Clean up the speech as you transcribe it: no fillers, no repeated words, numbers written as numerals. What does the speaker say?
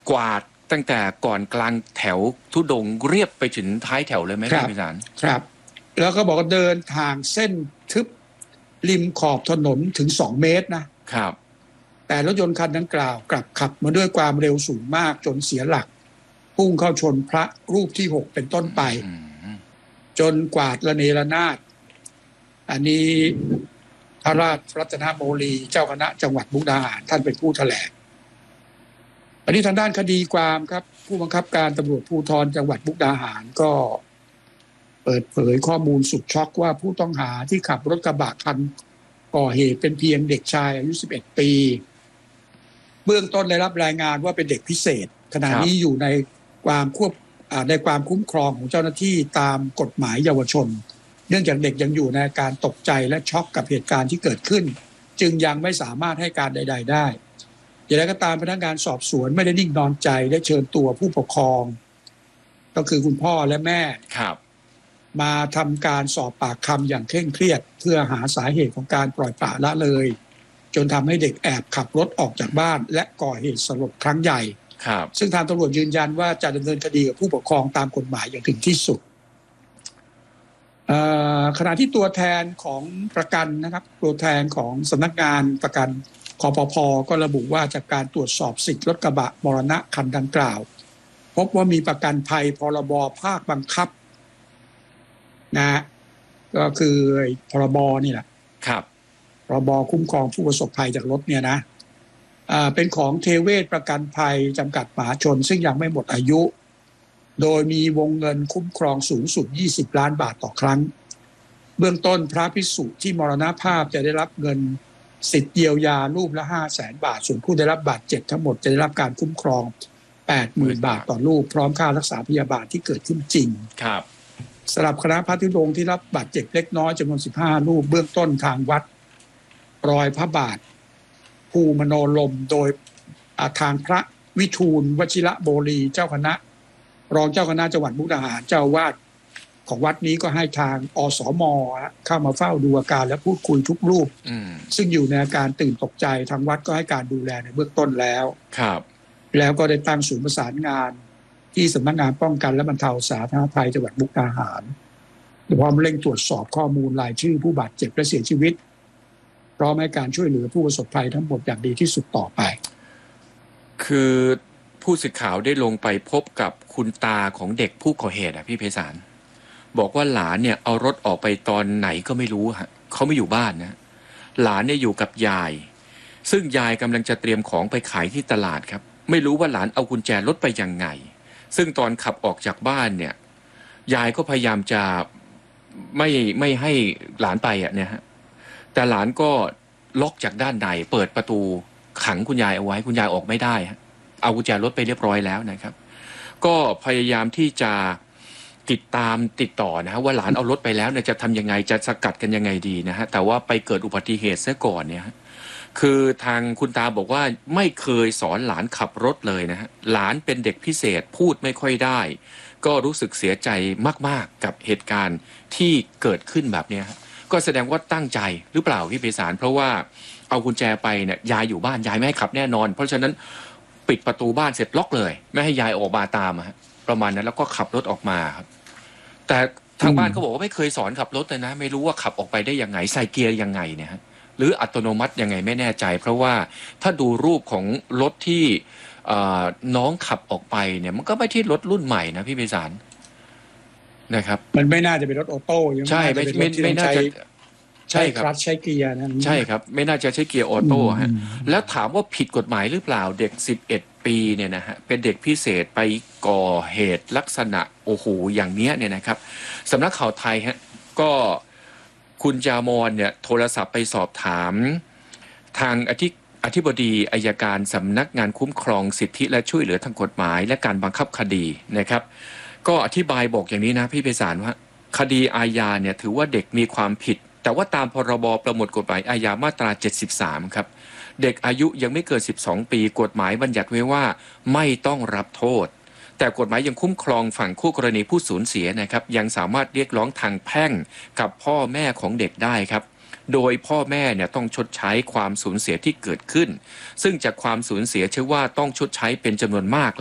กวาดตั้งแต่ก่อนกลางแถวธุดงค์เรียบไปถึงท้ายแถวเลยไหมพี่พิสารครับแล้วก็บอกว่าเดินทางเส้นทึบริมขอบถนนถึง2 เมตรนะครับแต่รถยนต์คันดังกล่าวกลับขับมาด้วยความเร็วสูงมากจนเสียหลักพุ่งเข้าชนพระรูปที่6เป็นต้นไปจนกวาดระเนระนาดอันนี้พระราชรัตนโมลีเจ้าคณะจังหวัดมุกดาหารท่านเป็นผู้แถลงอันนี้ทางด้านคดีความครับผู้บังคับการตำรวจภูธรจังหวัดมุกดาหารก็เปิดเผยข้อมูลสุดช็อกว่าผู้ต้องหาที่ขับรถกระบะคันก่อเหตุเป็นเพียงเด็กชายอายุ11 ปีเบื้องต้นได้รับรายงานว่าเป็นเด็กพิเศษขณะนี้อยู่ในความคุ้มครองของเจ้าหน้าที่ตามกฎหมายเยาวชนเนื่องจากเด็กยังอยู่ในอาการตกใจและช็อกกับเหตุการณ์ที่เกิดขึ้นจึงยังไม่สามารถให้การใดๆได้อย่างไรก็ตามพนักงานสอบสวนไม่ได้นิ่งนอนใจได้เชิญตัวผู้ปกครองก็คือคุณพ่อและแม่มาทำการสอบปากคำอย่างเคร่งเครียดเพื่อหาสาเหตุของการปล่อยปละละเลยจนทำให้เด็กแอบขับรถออกจากบ้านและก่อเหตุสลดครั้งใหญ่ซึ่งทางตำรวจยืนยันว่าจะดำเนินคดีกับผู้ปกครองตามกฎหมายอย่างถึงที่สุดขณะที่ตัวแทนของประกันนะครับตัวแทนของสำนักงานประกันคปภ.ก็ระบุว่าจากการตรวจสอบสิทธิรถกระบะมรณะคันดังกล่าวพบว่ามีประกันภัยพรบภาคบังคับนะก็คือพรบนี่แหละครับพรบคุ้มครองผู้ประสบภัยจากรถเนี่ยนะเป็นของเทเวศประกันภัยจำกัดมหาชนซึ่งยังไม่หมดอายุโดยมีวงเงินคุ้มครองสูงสุด20 ล้านบาทต่อครั้งเบื้องต้นพระภิกษุที่มรณภาพจะได้รับเงินสิทธิเยียวยารูปละ 500,000 บาทส่วนผู้ได้รับบาดเจ็บทั้งหมดจะได้รับการคุ้มครอง 80,000 บาทต่อรูปพร้อมค่ารักษาพยาบาลที่เกิดขึ้นจริงครับสำหรับคณะพระธุดงค์ที่รับบาดเจ็บเล็กน้อยจำนวน15 รูปเบื้องต้นทางวัดรอยพระบาทภูมโนลมโดยทางพระวิทูลวชิระโบรีเจ้าคณะรองเจ้าคณะจังหวัดมุกดาหารเจ้าวาดของวัดนี้ก็ให้ทางอสม.เข้ามาเฝ้าดูอาการและพูดคุยทุกรูปซึ่งอยู่ในอาการตื่นตกใจทางวัดก็ให้การดูแลในเบื้องต้นแล้วแล้วก็ได้ตั้งศูนย์ประสานงานที่สำนักงานป้องกันและบรรเทาสาธารณภัยจังหวัดมุกดาหารพร้อมเร่งตรวจสอบข้อมูลรายชื่อผู้บาดเจ็บและเสียชีวิตพร้อมให้การช่วยเหลือผู้ประสบภัยทั้งหมดอย่างดีที่สุดต่อไปคือผู้สื่อข่าวได้ลงไปพบกับคุณตาของเด็กผู้ก่อเหตุพี่ไพศาลบอกว่าหลานเนี่ยเอารถออกไปตอนไหนก็ไม่รู้ฮะเขาไม่อยู่บ้านนะหลานเนี่ยอยู่กับยายซึ่งยายกำลังจะเตรียมของไปขายที่ตลาดครับไม่รู้ว่าหลานเอากุญแจรถไปยังไงซึ่งตอนขับออกจากบ้านเนี่ยยายก็พยายามจะไม่ให้หลานไปเนี่ยฮะแต่หลานก็ล็อกจากด้านในเปิดประตูขังคุณยายเอาไว้คุณยายออกไม่ได้ฮะเอากุญแจรถไปเรียบร้อยแล้วนะครับก็พยายามที่จะติดต่อนะฮะว่าหลานเอารถไปแล้วเนี่ยจะทำยังไงจะสกัดกันยังไงดีนะฮะแต่ว่าไปเกิดอุบัติเหตุซะก่อนเนี่ยคือทางคุณตาบอกว่าไม่เคยสอนหลานขับรถเลยนะฮะหลานเป็นเด็กพิเศษพูดไม่ค่อยได้ก็รู้สึกเสียใจมากๆกับเหตุการณ์ที่เกิดขึ้นแบบนี้ก็แสดงว่าตั้งใจหรือเปล่าพี่ไพศาลเพราะว่าเอากุญแจไปเนี่ยยายอยู่บ้านยายไม่ให้ขับแน่นอนเพราะฉะนั้นปิดประตูบ้านเสร็จล็อกเลยไม่ให้ยายออกมาตามประมาณนั้นแล้วก็ขับรถออกมาครับแต่ทางบ้านเขาบอกว่าไม่เคยสอนขับรถเลยนะไม่รู้ว่าขับออกไปได้ยังไงใส่เกียร์ยังไงเนี่ยหรืออัตโนมัติยังไงไม่แน่ใจเพราะว่าถ้าดูรูปของรถที่น้องขับออกไปเนี่ยมันก็ไม่ที่รถรุ่นใหม่นะพี่ไพศาลนะครับมันไม่น่าจะเป็นรถออโต้ใช่ไม่น่าจะใช่ครับใช้เกียร์นั่นใช่ครับไม่น่าจะใช้เกียร์ออโต้ฮะแล้วถามว่าผิดกฎหมายหรือเปล่าเด็ก11 ปีเนี่ยนะฮะเป็นเด็กพิเศษไปก่อเหตุลักษณะโอ้โหอย่างเนี้ยเนี่ยนะครับสำนักข่าวไทยฮะก็คุณจามอนเนี่ยโทรศัพท์ไปสอบถามทางอธิบดีอัยการสำนักงานคุ้มครองสิทธิและช่วยเหลือทางกฎหมายและการบังคับคดีนะครับก็อธิบายบอกอย่างนี้นะพี่ไพศาลว่าคดีอาญาเนี่ยถือว่าเด็กมีความผิดแต่ว่าตามพรบประมวลกฎหมายอาญามาตรา73ครับเด็กอายุยังไม่เกิน12 ปีกฎหมายบัญญัติไว้ว่าไม่ต้องรับโทษแต่กฎหมายยังคุ้มครองฝั่งคู่กรณีผู้สูญเสียนะครับยังสามารถเรียกร้องทางแพ่งกับพ่อแม่ของเด็กได้ครับโดยพ่อแม่เนี่ยต้องชดใช้ความสูญเสียที่เกิดขึ้นซึ่งจากความสูญเสียเชื่อว่าต้องชดใช้เป็นจำนวนมาก